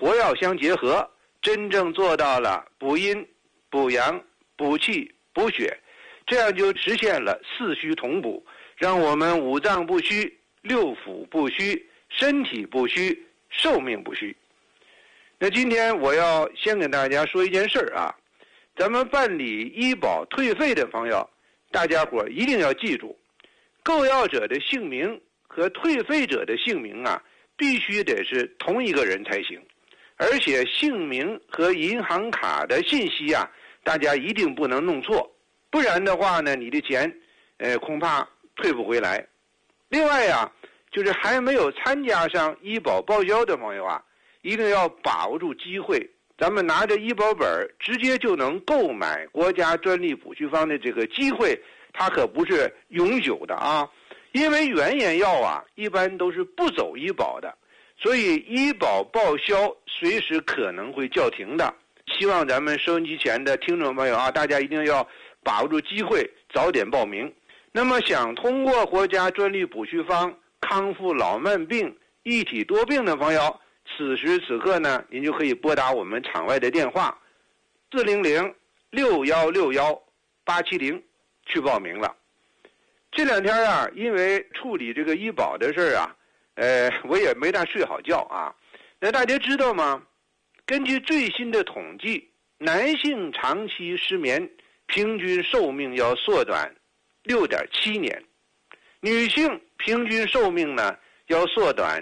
活药相结合，真正做到了补阴、补阳、补气、补血，这样就实现了四虚同补，让我们五脏不虚，六腑不虚，身体不虚，寿命不虚。那今天我要先跟大家说一件事儿啊，咱们办理医保退费的朋友，大家伙一定要记住，购药者的姓名和退费者的姓名啊，必须得是同一个人才行，而且姓名和银行卡的信息啊，大家一定不能弄错，不然的话呢，你的钱恐怕退不回来。另外啊，就是还没有参加上医保报销的朋友啊，一定要把握住机会，咱们拿着医保本直接就能购买国家专利补虚方的这个机会，它可不是永久的啊。因为原研药啊，一般都是不走医保的，所以医保报销随时可能会叫停的。希望咱们收音机前的听众朋友啊，大家一定要把握住机会，早点报名。那么想通过国家专利补虚方康复老慢病、一体多病的朋友，此时此刻呢，您就可以拨打我们场外的电话400-6161-870去报名了。这两天啊，因为处理这个医保的事儿啊，我也没大睡好觉啊。那大家知道吗？根据最新的统计，男性长期失眠平均寿命要缩短6.7年，女性平均寿命呢要缩短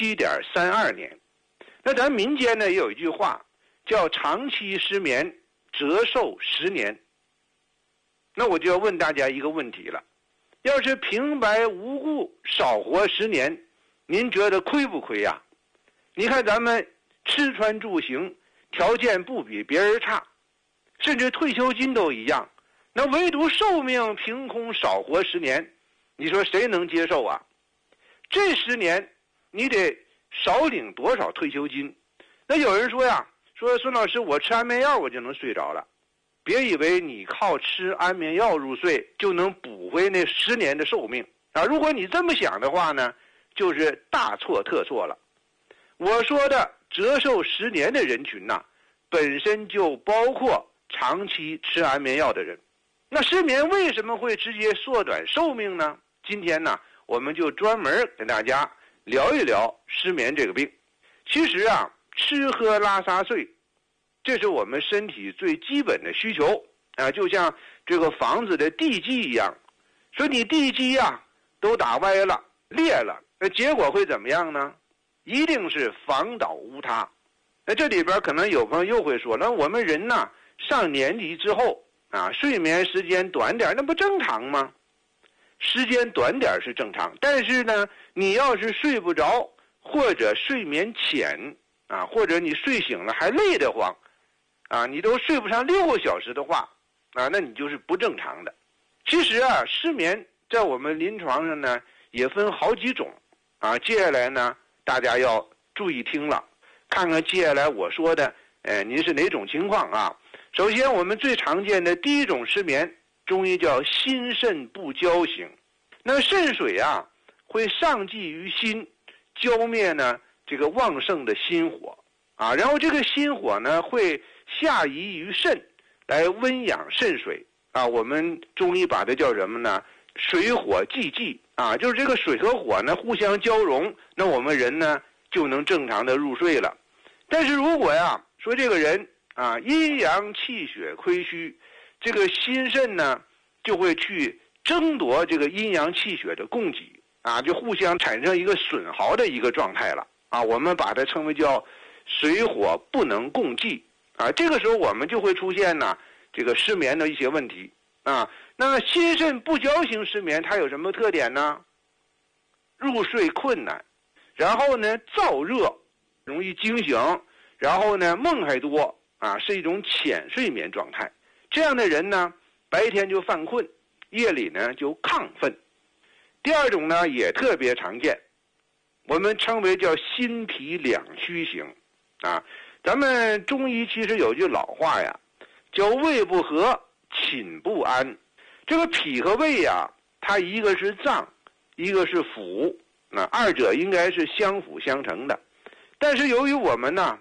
7.32年。那咱民间呢也有一句话叫长期失眠折寿10年。那我就要问大家一个问题了，要是平白无故少活10年，您觉得亏不亏呀？你看咱们吃穿住行条件不比别人差，甚至退休金都一样，那唯独寿命凭空少活10年，你说谁能接受啊？这10年你得少领多少退休金？那有人说呀，说孙老师，我吃安眠药我就能睡着了。别以为你靠吃安眠药入睡就能补回那10年的寿命啊！如果你这么想的话呢，就是大错特错了。我说的折寿10年的人群呐，本身就包括长期吃安眠药的人。那失眠为什么会直接缩短寿命呢？今天呢，我们就专门跟大家聊一聊失眠这个病。其实啊，吃喝拉撒睡，这是我们身体最基本的需求啊，就像这个房子的地基一样。说你地基啊都打歪了、裂了，那结果会怎么样呢？一定是房倒屋塌。那这里边可能有朋友又会说，那我们人呢上年纪之后啊，睡眠时间短点，那不正常吗？时间短点是正常，但是呢，你要是睡不着，或者睡眠浅啊，或者你睡醒了还累得慌啊，你都睡不上6个小时的话啊，那你就是不正常的。其实啊，失眠在我们临床上呢也分好几种啊。接下来呢，大家要注意听了，看看接下来我说的，您是哪种情况啊？首先，我们最常见的第一种失眠，中医叫心肾不交型。那肾水啊，会上济于心，浇灭呢这个旺盛的心火啊，然后这个心火呢会下移于肾，来温养肾水啊。我们中医把它叫什么呢？水火既济啊，就是这个水和火呢互相交融，那我们人呢就能正常的入睡了。但是如果呀说这个人啊阴阳气血亏虚，这个心肾呢就会去争夺这个阴阳气血的供给啊，就互相产生一个损耗的一个状态了啊。我们把它称为叫水火不能共济啊。这个时候我们就会出现呢这个失眠的一些问题啊。那么心肾不交型失眠它有什么特点呢？入睡困难，然后呢燥热，容易惊醒，然后呢梦还多啊，是一种浅睡眠状态。这样的人呢，白天就犯困，夜里呢就亢奋。第二种呢也特别常见，我们称为叫心脾两虚型啊。咱们中医其实有句老话呀，叫胃不和，寝不安。这个脾和胃呀，它一个是脏，一个是腑，那二者应该是相辅相成的。但是由于我们呢